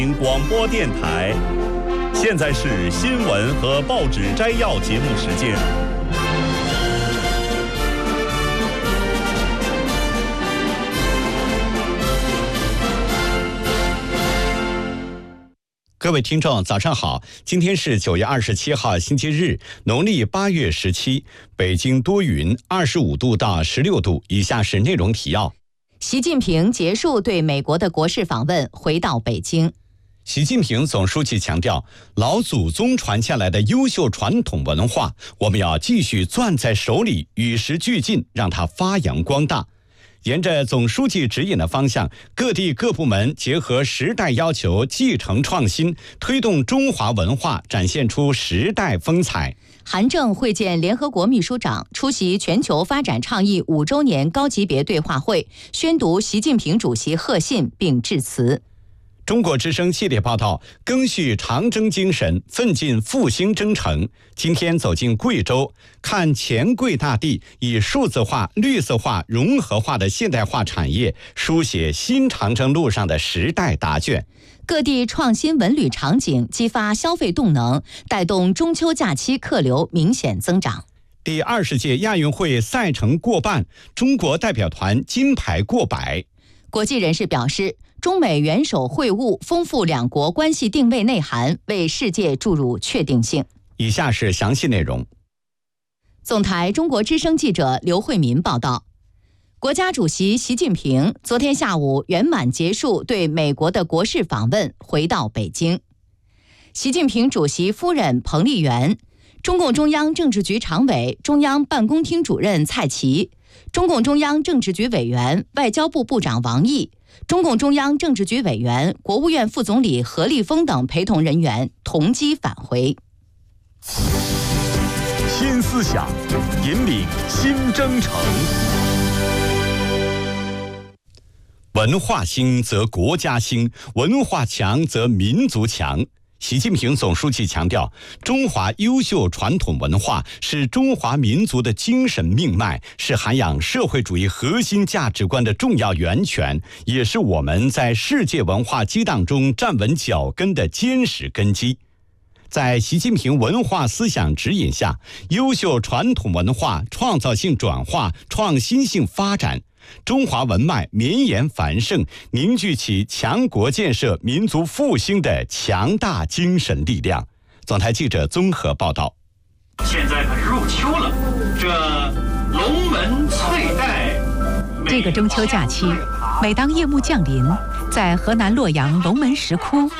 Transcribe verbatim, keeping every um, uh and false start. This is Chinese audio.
广播电台，现在是新闻和报纸摘要节目时间。 各位听众早上好，今天是九月二十七号星期日，农历八月十七，北京多云，二十五度到十六度。以下是内容提要。 习近平结束对美国的国事访问，回到北京。 习近平总书记强调，老祖宗传下来的优秀传统文化，我们要继续攥在手里，与时俱进，让它发扬光大。沿着总书记指引的方向，各地各部门结合时代要求，继承创新，推动中华文化展现出时代风采。 韩正会见联合国秘书长，出席全球发展倡议五周年高级别对话会，宣读习近平主席贺信并致辞。 中国之声系列报道，赓续长征精神，奋进复兴征程。今天走进贵州，看黔贵大地以数字化、绿色化、融合化的现代化产业，书写新长征路上的时代答卷。 各地创新文旅场景，激发消费动能，带动中秋假期客流明显增长。 第二十届亚运会赛程过半，中国代表团金牌过百。 国际人士表示，中美元首会晤丰富两国关系定位内涵，为世界注入确定性。 以下是详细内容。 总台中国之声记者刘慧民报道，国家主席习近平昨天下午圆满结束对美国的国事访问，回到北京。习近平主席夫人彭丽媛、中共中央政治局常委、中央办公厅主任蔡奇、中共中央政治局委员、外交部部长王毅、中共中央政治局委员、国务院副总理何立峰等陪同人员同机返回。 新思想引领新征程。 文化兴则国家兴，文化强则民族强。习近平总书记强调，中华优秀传统文化是中华民族的精神命脉，是涵养社会主义核心价值观的重要源泉，也是我们在世界文化激荡中站稳脚跟的坚实根基。在习近平文化思想指引下，优秀传统文化创造性转化、创新性发展，中华文脉绵延繁盛，凝聚起强国建设、民族复兴的强大精神力量。总台记者综合报道。 现在可是入秋了，这龙门翠带。 这个中秋假期，每当夜幕降临，在河南洛阳龙门石窟